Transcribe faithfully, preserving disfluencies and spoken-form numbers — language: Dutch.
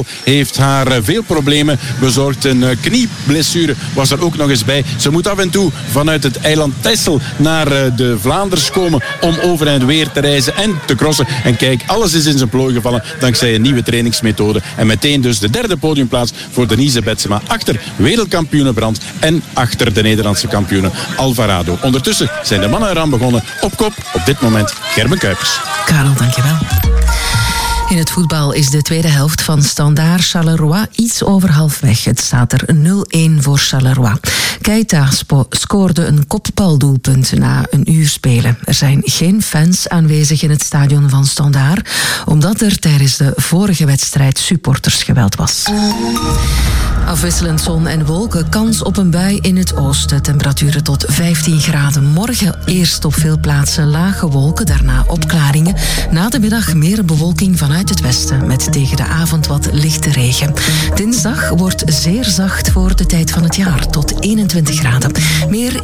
Chantal heeft haar uh, veel problemen bezorgd. Een uh, knieblessure was er ook nog eens bij. Ze moet af en toe vanuit het eiland Texel naar uh, de Vlaanders komen om over en weer te reizen en te crossen. En kijk, alles is in zijn plooi gevallen dankzij een nieuwe trainingsmethode. En meteen dus de derde podiumplaats voor Denise Betsema. Achter wereldkampioene Brandt en achter de Nederlandse kampioene Alvarado. Ondertussen zijn de mannen eraan begonnen. Op kop op dit moment Gerben Kuipers. Karel, dankjewel. In het voetbal is de tweede helft van Standaard Charleroi iets over halfweg. Het staat er nul-een voor Charleroi. Keita spo- scoorde een kopbaldoelpunt na een uur spelen. Er zijn geen fans aanwezig in het stadion van Standaard, omdat er tijdens de vorige wedstrijd supportersgeweld was. Afwisselend zon en wolken, kans op een bui in het oosten. Temperaturen tot vijftien graden. Morgen eerst op veel plaatsen lage wolken, daarna opklaringen. Na de middag meer bewolking vanuit het westen, met tegen de avond wat lichte regen. Dinsdag wordt zeer zacht voor de tijd van het jaar, tot eenentwintig graden. Meer